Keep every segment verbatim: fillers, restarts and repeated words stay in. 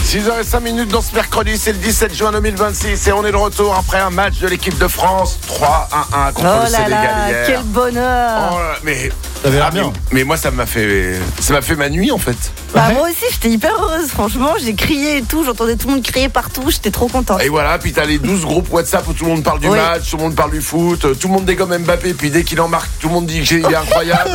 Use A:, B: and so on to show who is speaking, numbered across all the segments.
A: six heures cinq dans ce mercredi, c'est le dix-sept juin deux mille vingt-six et on est de retour après un match de l'équipe de France trois à un contre
B: oh
A: le
B: là
A: Sénégal
B: là,
A: hier.
B: quel bonheur.
A: Oh là, mais,
C: Ça avait l'air
A: ah,
C: bien.
A: mais, mais moi ça m'a fait ça m'a fait ma nuit en fait.
B: Bah,
C: Ouais.
B: moi aussi, j'étais hyper heureuse. Franchement, j'ai crié et tout. J'entendais tout le monde crier partout. J'étais trop contente.
A: Et voilà, puis t'as les douze groupes WhatsApp où tout le monde parle du
B: Oui.
A: match, tout le monde parle du foot, tout le monde dégomme Mbappé, puis dès qu'il en marque, tout le monde dit qu'il est incroyable.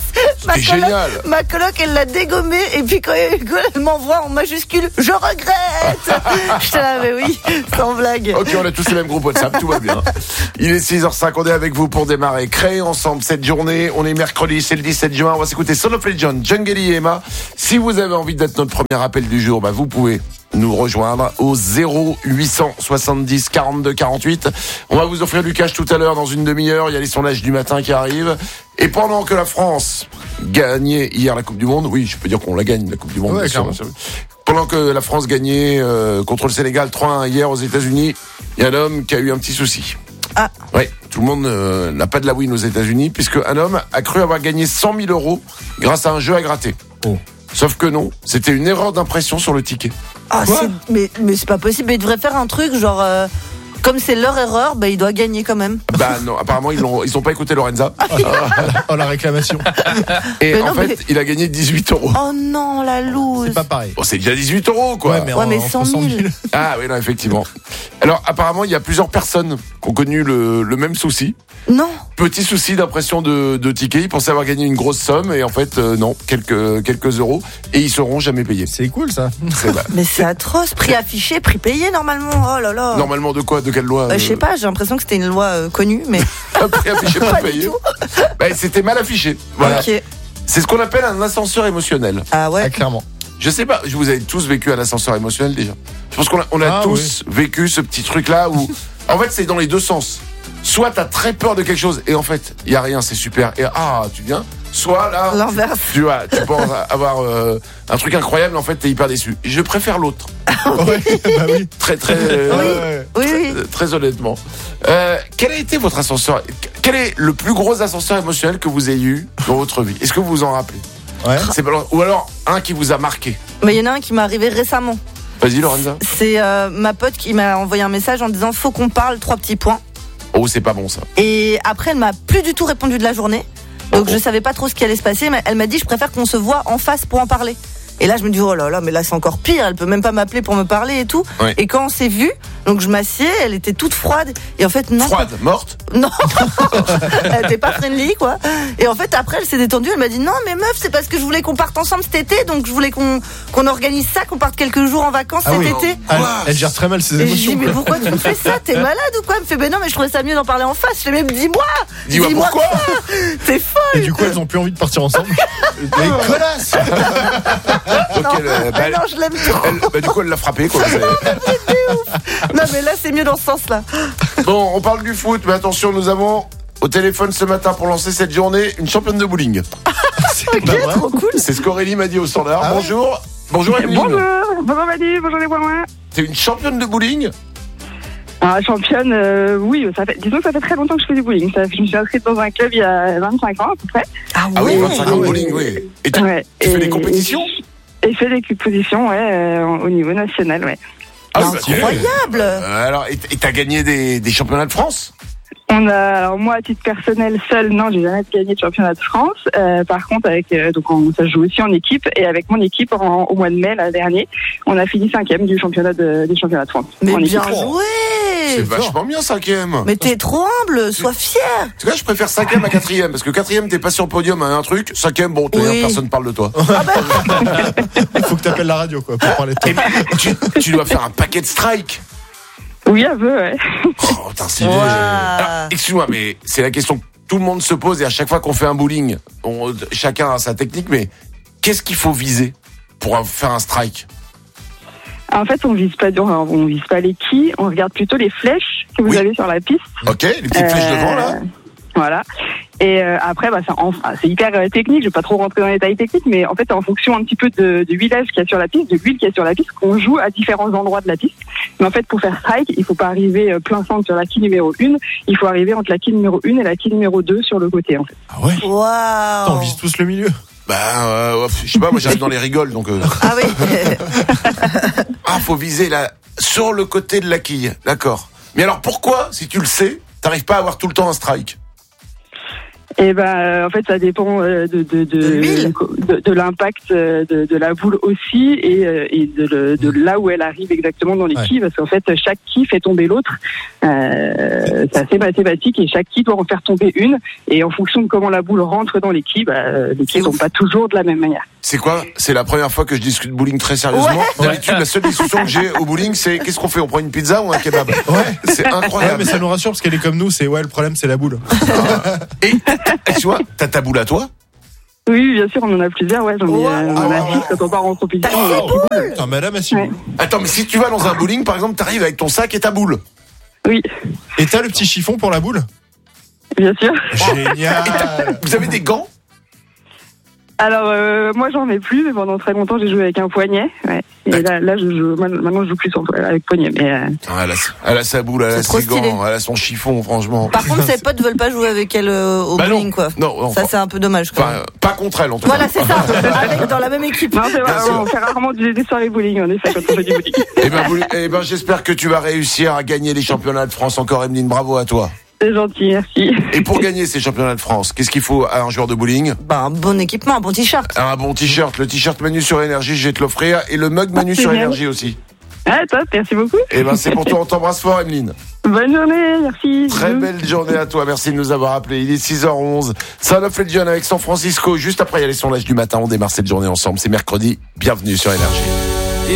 B: Ma
A: C'était
B: coloc-
A: génial.
B: Ma coloc, elle l'a dégommé. Et puis quand elle, quand elle m'envoie en majuscule, je regrette. J'étais là, mais oui, sans blague.
A: Ok, on a tous les mêmes groupes WhatsApp, tout va bien. Il est six heures cinq, on est avec vous pour démarrer. Créer ensemble cette journée. On est mercredi, c'est le dix-sept juin. On va s'écouter Son of Legend, Jungeli et Emma. Si vous avez envie d'être notre premier appel du jour, bah vous pouvez nous rejoindre au zéro huit cent soixante-dix quarante-deux quarante-huit. On va vous offrir du cash tout à l'heure dans une demi-heure. Il y a les sondages du matin qui arrivent. Et pendant que la France gagnait hier la Coupe du Monde, oui, je peux dire qu'on la gagne la Coupe du Monde.
C: Ouais,
A: bien sûr. Pendant que la France gagnait euh, contre le Sénégal trois à un hier aux États-Unis, il y a un homme qui a eu un petit souci.
B: Ah.
A: Ouais, tout le monde euh, n'a pas de la win aux États-Unis puisque un homme a cru avoir gagné cent mille euros grâce à un jeu à gratter.
C: Oh.
A: Sauf que non, c'était une erreur d'impression sur le ticket.
B: Ah,
C: Quoi
B: c'est, mais, mais c'est pas possible. Mais il devrait faire un truc genre. euh, Comme c'est leur erreur, bah, il doit gagner quand même.
A: Bah non, apparemment ils l'ont, ils ont pas écouté Lorenza.
C: Oh, la réclamation.
A: Et
B: Mais
A: en
B: non,
A: fait,
B: mais-
A: il a gagné dix-huit euros.
B: Oh non, la loose.
C: C'est pas pareil.
A: Bon, c'est déjà dix-huit euros quoi.
C: Ouais, mais,
B: Ouais,
C: en-
B: mais
C: entre
B: cent mille.
A: Ah oui, non, effectivement. Alors apparemment, il y a plusieurs personnes qui ont connu le, le même souci.
B: Non.
A: Petit souci d'impression de, de ticket. Ils pensaient avoir gagné une grosse somme et en fait, euh, non, quelques, quelques euros. Et ils seront jamais payés.
C: C'est cool ça.
A: C'est bah,
B: Mais c'est atroce. Prix affiché, prix payé normalement. Oh là là.
A: normalement de quoi? De quelle loi?
B: Euh, je sais pas, j'ai l'impression que c'était une loi euh, connue, mais
A: Après affiché pas
B: pas du
A: payé.
B: tout.
A: Bah, c'était mal affiché. Voilà.
B: Ok.
A: C'est ce qu'on appelle un ascenseur émotionnel.
B: Ah ouais.
C: Ah, clairement.
A: Je sais pas, vous avez tous vécu un ascenseur émotionnel déjà. Je pense qu'on a, on a
C: Ah,
A: tous vécu ce petit truc-là où, en fait, c'est dans les deux sens. Soit t'as très peur de quelque chose et en fait, il y a rien, c'est super. Et ah, tu viens. Soit là,
B: L'inverse.
A: tu vois, tu penses avoir euh, un truc incroyable, en fait, t'es hyper déçu. Je préfère l'autre.
C: Ouais, bah oui.
A: Très, très, euh,
C: Ouais.
B: Oui, oui.
A: très, très honnêtement. Euh, quel a été votre ascenseur? Quel est le plus gros ascenseur émotionnel que vous ayez eu dans votre vie? Est-ce que vous vous en rappelez?
C: Ouais.
A: C'est pas- Ou alors un qui vous a marqué?
B: Mais il y en a un qui m'est arrivé récemment.
A: Vas-y, Lorenza.
B: C'est euh, ma pote qui m'a envoyé un message en disant faut qu'on parle, trois petits points.
A: Oh, c'est pas bon ça.
B: Et après, elle m'a plus du tout répondu de la journée. Donc
A: Oh.
B: je savais pas trop ce qui allait se passer. Mais elle m'a dit je préfère qu'on se voit en face pour en parler. Et là, je me dis, oh là là, mais là, c'est encore pire. Elle peut même pas m'appeler pour me parler et tout.
A: Ouais.
B: Et quand on s'est vu, donc je m'assieds, elle était toute froide. Et en fait, non.
A: Froide, morte.
B: Non, elle était pas friendly, quoi. Et en fait, après, elle s'est détendue. Elle m'a dit, non, mais meuf, c'est parce que je voulais qu'on parte ensemble cet été. Donc, je voulais qu'on qu'on organise ça, qu'on parte quelques jours en vacances
C: Ah
B: cet
C: oui.
B: été.
C: Elle, elle gère très mal ses
B: Et je
C: émotions.
B: dis, mais
C: quoi.
B: pourquoi tu me fais ça? T'es malade ou quoi? Elle me fait, ben non, mais je trouvais ça mieux d'en parler en face. Je fais, mais dis-moi!
A: Dis-moi pourquoi.
B: T'es folle!
C: Et du coup, elles ont plus envie de partir ensemble. Les connasses.
A: Donc,
B: Non,
A: elle, euh, bah,
B: mais non, je l'aime trop.
A: elle- bah, du coup, elle l'a frappé, quoi.
B: Non, mais là, c'est mieux dans ce sens-là.
A: Bon, on parle du foot, mais attention, nous avons au téléphone ce matin pour lancer cette journée une championne de bowling.
B: Ok,
C: Bah, ouais.
B: trop cool.
A: C'est ce qu'Aurélie m'a dit au standard.
C: Ah ouais.
A: Bonjour. Bonjour, Emeline.
D: Bonjour, bonjour Madi, bonjour les voisins.
A: T'es une championne de bowling?
D: Ah, championne, euh, oui, ça fait, disons que ça fait très longtemps que je fais du bowling. Ça, je me suis inscrite dans un club il y a vingt-cinq ans à peu près.
B: Ah
A: Ah oui,
B: ouais.
A: vingt-cinq ans de bowling, oui. Et tu,
D: Ouais.
A: tu fais
D: Et-
A: des compétitions?
D: Et je fais des compétitions, ouais, euh, au niveau national, ouais.
A: Ah, oui, bah,
B: Incroyable.
A: euh, alors, et et t'as gagné des, des championnats de France?
D: On a, alors moi, à titre personnel, seul, non, j'ai jamais gagné de championnat de France. Euh, par contre, avec, euh, donc, on, ça se joue aussi en équipe. Et avec mon équipe, en- au mois de mai, l'année dernière, on a fini cinquième du championnat de, des championnats de France.
B: Mais
D: en
B: bien
D: équipe.
B: joué.
A: C'est vachement bien, cinquième.
B: Mais t'es trop humble, sois fier.
A: En tout cas, je préfère cinquième à quatrième, parce que quatrième, t'es pas sur le podium à un truc. Cinquième, bon, t'es-
B: Oui.
A: personne parle de toi.
C: Il faut que t'appelles la radio quoi, pour parler de toi.
A: Et tu, tu dois faire un paquet de strikes.
D: Oui, un peu, ouais.
A: Oh, putain, c'est...
B: Wow.
A: Alors, excuse-moi, mais c'est la question que tout le monde se pose, et à chaque fois qu'on fait un bowling, on- chacun a sa technique, mais qu'est-ce qu'il faut viser pour faire un strike?
D: En fait, on vise pas, on, on vise pas les quilles, on regarde plutôt les flèches que vous
A: Oui.
D: avez sur la piste.
A: Ok, les petites flèches
D: Euh,
A: devant, là.
D: Voilà. Et euh, après, bah, ça, enfin, c'est hyper euh, technique. Je vais pas trop rentrer dans les détails techniques, mais en fait, en fonction un petit peu de, de huilage qu'il y a sur la piste, de l'huile qu'il y a sur la piste, qu'on joue à différents endroits de la piste. Mais en fait, pour faire strike, il faut pas arriver euh, plein centre sur la quille numéro une. Il faut arriver entre la quille numéro une et la quille numéro deux sur le côté, en fait.
C: Ah ouais.
B: Waouh.
C: On vise tous le milieu.
A: Bah, euh, je sais pas, moi j'arrive dans les rigoles, donc... Euh...
B: Ah oui.
A: Ah, faut viser là, sur le côté de la quille, d'accord. Mais alors pourquoi, si tu le sais, t'arrives pas à avoir tout le temps un strike?
D: Et ben, euh, en fait, ça dépend euh, de de de,
B: l'huile.
D: de, de l'impact euh, de, de la boule aussi et, euh, et de, le, de là où elle arrive exactement dans les
C: Ouais.
D: quilles, parce qu'en fait, chaque quille fait tomber l'autre. Euh, c'est assez mathématique et chaque quille doit en faire tomber une. Et en fonction de comment la boule rentre dans les quilles, bah, les quilles tombent pas toujours de la même manière.
A: C'est quoi? C'est la première fois que je discute bowling très sérieusement.
B: Ouais.
A: D'habitude, la seule discussion que j'ai au bowling, c'est qu'est-ce qu'on fait? On prend une pizza ou un kebab?
C: Ouais.
A: C'est
C: Ouais,
A: incroyable.
C: mais ça nous rassure parce qu'elle est comme nous. C'est ouais, le problème, c'est la boule.
A: Et, et tu vois, t'as ta boule à toi?
D: Oui, bien sûr, on en a plusieurs. Ouais, j'en ai,
B: Wow.
D: euh, on en a six quand on part en compétition. on a six.
C: Putain, madame a six
D: Ouais.
C: boules.
A: Attends, mais si tu vas dans un bowling, par exemple, t'arrives avec ton sac et ta boule.
D: Oui,
C: Et t'as le petit chiffon pour la boule?
D: bien sûr.
C: Génial.
A: Vous avez des gants?
D: Alors, euh, moi, j'en ai plus, mais pendant très longtemps, j'ai joué avec un poignet. Ouais. Et là, là, je joue, maintenant, je joue plus en- avec poignet. Mais euh,
A: Ah, elle, a, elle a sa boule, elle a
B: C'est trop
A: ses gants,
B: stylé.
A: elle a son chiffon, franchement.
B: Par contre, ses potes veulent pas jouer avec elle euh, au
A: Bah non.
B: bowling, quoi.
A: Non, non,
B: Ça, c'est un peu dommage, quoi.
A: Enfin, pas contre elle, en tout
B: Voilà,
A: cas.
B: c'est ça. Avec, dans la même équipe.
D: non, c'est
A: Bien
D: vrai,
A: sûr.
D: on fait rarement des, des soirées bowling, en effet, quand on fait du bowling.
A: Eh ben, vous- eh ben, j'espère que tu vas réussir à gagner les championnats de France encore, Emeline. Bravo à toi.
D: C'est gentil, merci.
A: Et pour gagner ces championnats de France, qu'est-ce qu'il faut à un joueur de bowling?
B: Bah, un bon équipement, un bon t-shirt.
A: Un bon t-shirt, le t-shirt Manu sur Énergie, je vais te l'offrir, et le mug Manu
D: Ah,
A: sur
D: génial.
A: Énergie aussi.
D: Ah, top, merci beaucoup.
A: Eh ben, c'est pour toi, on t'embrasse fort, Emeline.
D: Bonne journée, merci.
A: Très
D: Bisous.
A: belle journée à toi, merci de nous avoir appelés. Il est six heures onze, Son of Legend avec San Francisco. Juste après, il y a les sondages du matin, on démarre cette journée ensemble. C'est mercredi, bienvenue sur Énergie.